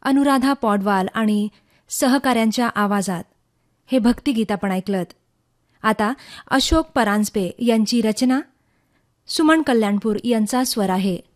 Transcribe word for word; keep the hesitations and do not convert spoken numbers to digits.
अनुराधा पौडवाल आणि सहकाऱ्यांच्या आवाजात हे भक्तिगीत आपण ऐकलत. आता अशोक परांजपे यांची रचना, सुमन कल्याणपूर यांचा स्वर आहे.